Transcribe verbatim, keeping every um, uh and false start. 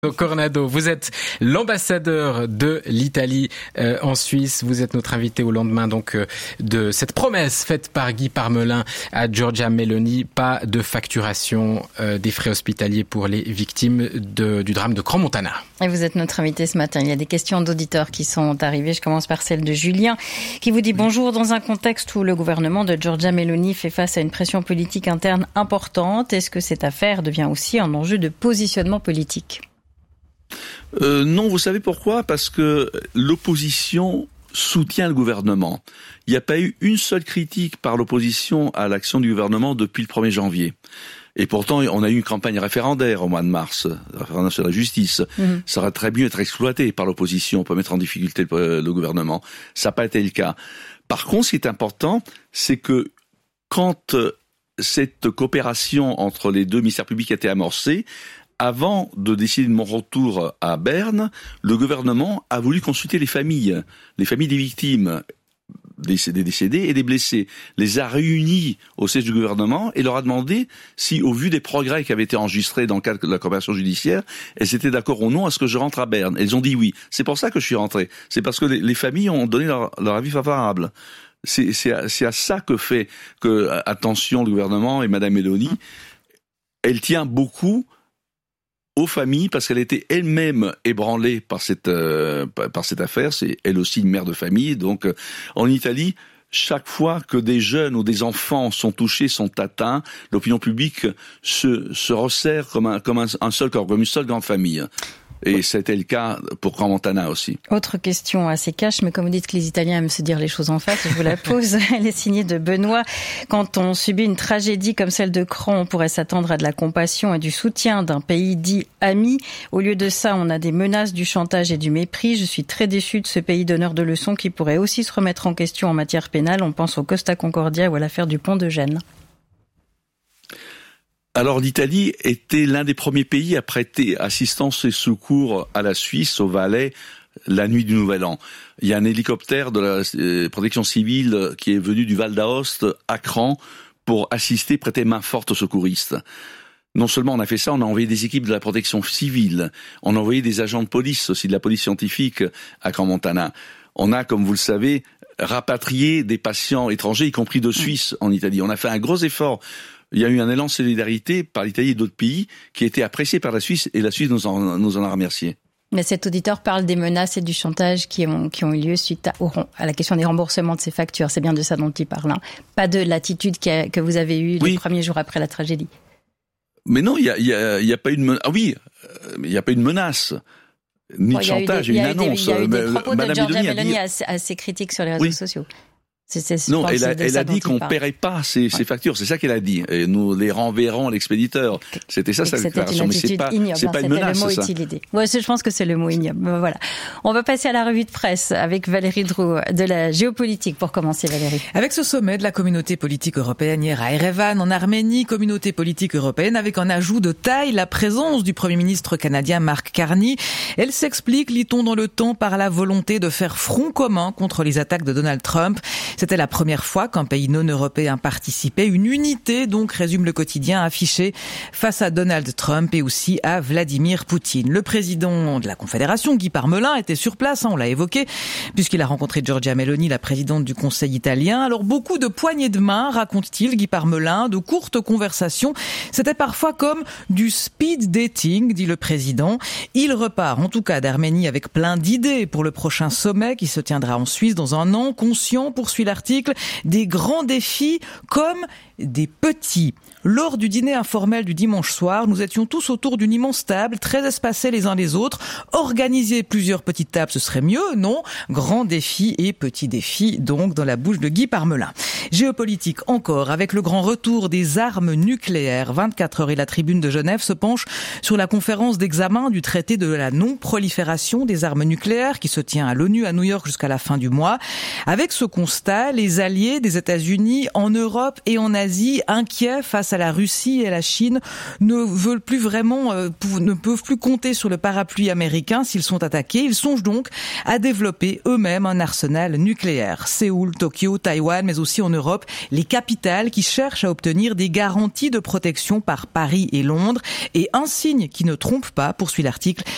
Cornado, vous êtes l'ambassadeur de l'Italie euh, en Suisse. Vous êtes notre invité au lendemain donc euh, de cette promesse faite par Guy Parmelin à Giorgia Meloni, pas de facturation euh, des frais hospitaliers pour les victimes de, du drame de Crans-Montana. Et vous êtes notre invité ce matin. Il y a des questions d'auditeurs qui sont arrivées. Je commence par celle de Julien qui vous dit bonjour. Dans un contexte où le gouvernement de Giorgia Meloni fait face à une pression politique interne importante, est-ce que cette affaire devient aussi un enjeu de positionnement politique ? Euh, non, vous savez pourquoi ? Parce que l'opposition soutient le gouvernement. Il n'y a pas eu une seule critique par l'opposition à l'action du gouvernement depuis le premier janvier. Et pourtant, on a eu une campagne référendaire au mois de mars, référendaire sur la justice. Mmh. Ça aurait très bien être exploité par l'opposition pour mettre en difficulté le, le gouvernement. Ça n'a pas été le cas. Par contre, ce qui est important, c'est que quand cette coopération entre les deux ministères publics a été amorcée, avant de décider de mon retour à Berne, le gouvernement a voulu consulter les familles, les familles des victimes, des décédés et des blessés, les a réunis au siège du gouvernement et leur a demandé si, au vu des progrès qui avaient été enregistrés dans le cadre de la coopération judiciaire, elles étaient d'accord ou non à ce que je rentre à Berne. Elles ont dit oui. C'est pour ça que je suis rentré. C'est parce que les, les familles ont donné leur, leur avis favorable. C'est, c'est, à, c'est à ça que fait que, attention, le gouvernement et Madame Meloni, elle tient beaucoup aux familles, parce qu'elle était elle-même ébranlée par cette euh, par cette affaire. C'est elle aussi une mère de famille. Donc, euh, en Italie, chaque fois que des jeunes ou des enfants sont touchés, sont atteints, l'opinion publique se se resserre comme un comme un, un seul corps, comme une seule grande famille. Et c'était le cas pour Crans-Montana aussi. Autre question assez cash, mais comme vous dites que les Italiens aiment se dire les choses en face, je vous la pose. Elle est signée de Benoît. Quand on subit une tragédie comme celle de Cran, on pourrait s'attendre à de la compassion et du soutien d'un pays dit ami. Au lieu de ça, on a des menaces, du chantage et du mépris. Je suis très déçue de ce pays donneur de leçons qui pourrait aussi se remettre en question en matière pénale. On pense au Costa Concordia ou à l'affaire du pont de Gênes. Alors l'Italie était l'un des premiers pays à prêter assistance et secours à la Suisse, au Valais, la nuit du Nouvel An. Il y a un hélicoptère de la euh, protection civile qui est venu du Val d'Aoste à Cran pour assister, prêter main forte aux secouristes. Non seulement on a fait ça, on a envoyé des équipes de la protection civile, on a envoyé des agents de police aussi, de la police scientifique à Crans-Montana. On a, comme vous le savez, rapatrié des patients étrangers, y compris de Suisse en Italie. On a fait un gros effort. Il y a eu un élan de solidarité par l'Italie et d'autres pays qui a été apprécié par la Suisse et la Suisse nous en, nous en a remercié. Mais cet auditeur parle des menaces et du chantage qui ont, qui ont eu lieu suite à, à la question des remboursements de ces factures. C'est bien de ça dont il parle. Hein. Pas de l'attitude a, que vous avez eue oui. les premiers jours après la tragédie. Mais non, il y a, il y a, il y a pas eu de menace. Ah oui, il n'y a pas eu de menace. Ni bon, de chantage, il y a eu des, il y a eu une annonce. Il y a eu des propos de Giorgia Meloni assez, assez critiques sur les réseaux oui. sociaux. C'est, c'est, non, elle a, elle a dit qu'on ne paierait pas ces, ces ouais. factures. C'est ça qu'elle a dit. Et nous les renverrons à l'expéditeur. C'était ça sa déclaration. Mais c'est pas, ignoble, c'est pas une menace, le mot ça. Utilisé. Ouais, je pense que c'est le mot ignoble. Voilà. On va passer à la revue de presse avec Valérie Drouot de la géopolitique pour commencer, Valérie. Avec ce sommet de la communauté politique européenne hier à Erevan, en Arménie, communauté politique européenne avec un ajout de taille, la présence du Premier ministre canadien Mark Carney. Elle s'explique, lit-on dans le temps, par la volonté de faire front commun contre les attaques de Donald Trump. C'était la première fois qu'un pays non européen participait. Une unité, donc, résume le quotidien, affichée face à Donald Trump et aussi à Vladimir Poutine. Le président de la Confédération, Guy Parmelin, était sur place, hein, on l'a évoqué, puisqu'il a rencontré Giorgia Meloni, la présidente du Conseil italien. Alors, beaucoup de poignées de main, raconte-t-il, Guy Parmelin, de courtes conversations. C'était parfois comme du speed dating, dit le président. Il repart, en tout cas, d'Arménie avec plein d'idées pour le prochain sommet qui se tiendra en Suisse dans un an. Conscient, poursuit l'article, des grands défis comme des petits. Lors du dîner informel du dimanche soir, nous étions tous autour d'une immense table, très espacés les uns les autres. Organiser plusieurs petites tables, ce serait mieux, non ? Grands défis et petits défis, donc, dans la bouche de Guy Parmelin. Géopolitique encore, avec le grand retour des armes nucléaires. vingt-quatre heures et la Tribune de Genève se penche sur la conférence d'examen du traité de la non-prolifération des armes nucléaires qui se tient à l'ONU à New York jusqu'à la fin du mois. Avec ce constat, les alliés des États-Unis en Europe et en Asie, inquiets face à la Russie et la Chine, ne veulent plus vraiment, euh, ne peuvent plus compter sur le parapluie américain s'ils sont attaqués. Ils songent donc à développer eux-mêmes un arsenal nucléaire. Séoul, Tokyo, Taïwan, mais aussi en Europe, les capitales qui cherchent à obtenir des garanties de protection par Paris et Londres. Et un signe qui ne trompe pas, poursuit l'article,